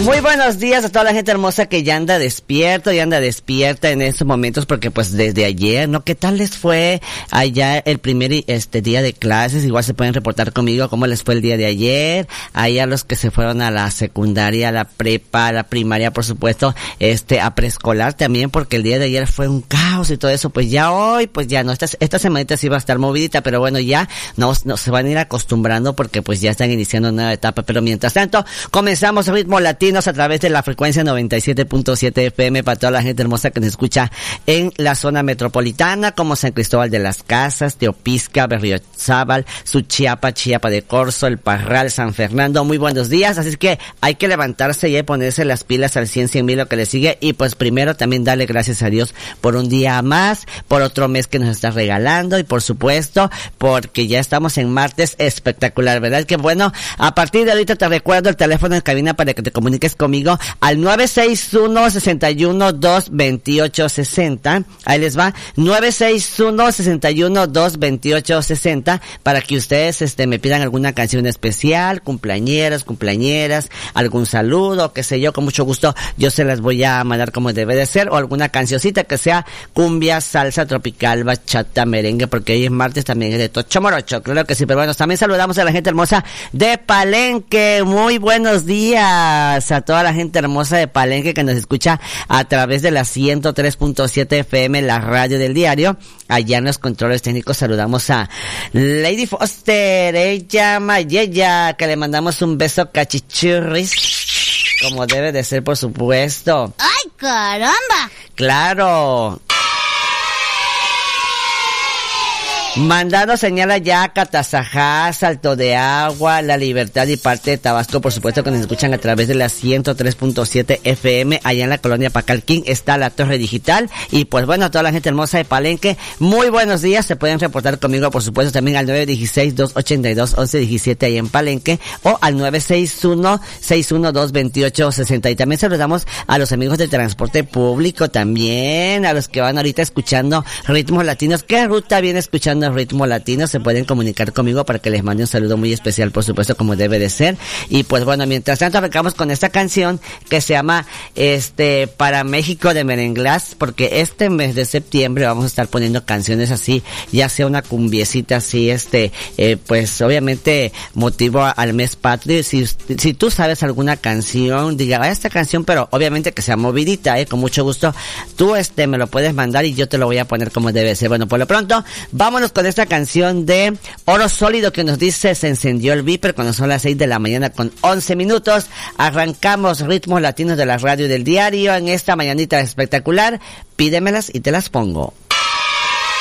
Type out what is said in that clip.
Muy buenos días a toda la gente hermosa que ya anda despierta en estos momentos, porque pues desde ayer, ¿no? ¿Qué tal les fue allá el primer día de clases? Igual se pueden reportar conmigo cómo les fue el día de ayer. Ahí a los que se fueron a la secundaria, a la prepa, a la primaria, por supuesto, a preescolar también, porque el día de ayer fue un caos y todo eso. Pues ya hoy, pues ya no, esta semanita sí va a estar movidita, pero bueno, ya no se van a ir acostumbrando porque pues ya están iniciando una nueva etapa. Pero mientras tanto, comenzamos Ritmo Latinos a través de la frecuencia 97.7 FM para toda la gente hermosa que nos escucha en la zona metropolitana, como San Cristóbal de las Casas, Teopisca, Berriozábal, Suchiapa, Chiapa de Corzo, El Parral, San Fernando. Muy buenos días, así es que hay que levantarse y ponerse las pilas al 100,000 lo que le sigue, y pues primero también darle gracias a Dios por un día más, por otro mes que nos está regalando, y por supuesto porque ya estamos en martes espectacular, ¿verdad? Que bueno, a partir de ahorita te recuerdo el teléfono en cabina para que te comuniques conmigo al 961-61-228-60. Ahí les va, 961-61-228-60, para que ustedes me pidan alguna canción especial, cumpleañeras, algún saludo, qué sé yo, con mucho gusto yo se las voy a mandar como debe de ser, o alguna cancioncita que sea cumbia, salsa, tropical, bachata, merengue, porque hoy es martes también es de Tocho Morocho, claro que sí. Pero bueno, también saludamos a la gente hermosa de Palenque. Muy buenos días a toda la gente hermosa de Palenque que nos escucha a través de la 103.7 FM, la radio del diario. Allá en los controles técnicos saludamos a Lady Foster, ella Mayella, que le mandamos un beso cachichurris, como debe de ser, por supuesto. ¡Ay, caramba! ¡Claro! Mandando señal allá a Catazajá, Salto de Agua, La Libertad y parte de Tabasco, por supuesto que nos escuchan a través de la 103.7 FM. Allá en la colonia Pacalquín está la Torre Digital. Y pues bueno, a toda la gente hermosa de Palenque, muy buenos días. Se pueden reportar conmigo, por supuesto, también al 916-282-1117 ahí en Palenque, o al 961-612-2860. Y también saludamos a los amigos del transporte público también, a los que van ahorita escuchando Ritmos Latinos. ¿Qué ruta viene escuchando Ritmo Latino? Se pueden comunicar conmigo para que les mande un saludo muy especial, por supuesto, como debe de ser. Y pues bueno, mientras tanto arrancamos con esta canción que se llama Para México de Merenglás, porque este mes de septiembre vamos a estar poniendo canciones así, ya sea una cumbiecita así, pues obviamente motivo al mes patrio. Si tú sabes alguna canción, diga esta canción, pero obviamente que sea movidita, con mucho gusto tú me lo puedes mandar y yo te lo voy a poner como debe ser. Bueno, por lo pronto vámonos con esta canción de Oro Sólido que nos dice se encendió el viper cuando son las 6 de la mañana con 11 minutos. Arrancamos Ritmos Latinos de la radio del diario en esta mañanita espectacular. Pídemelas y te las pongo.